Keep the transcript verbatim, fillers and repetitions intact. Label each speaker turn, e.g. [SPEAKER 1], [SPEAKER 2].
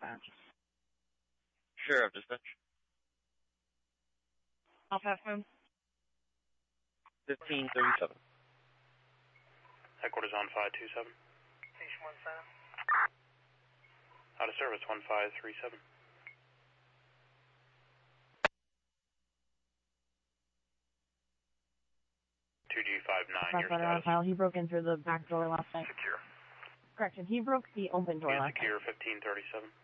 [SPEAKER 1] dispatch.
[SPEAKER 2] Sheriff dispatch.
[SPEAKER 1] Off F M.
[SPEAKER 2] fifteen thirty-seven.
[SPEAKER 3] Headquarters on five two seven.
[SPEAKER 4] Station one seven.
[SPEAKER 3] Out of service one five three seven. two G five nine, your status.
[SPEAKER 1] File. He broke in through the back door last night.
[SPEAKER 3] Secure.
[SPEAKER 1] Correction, he broke the open door
[SPEAKER 3] Yeah,
[SPEAKER 1] last
[SPEAKER 3] secure
[SPEAKER 1] night.
[SPEAKER 3] fifteen thirty-seven.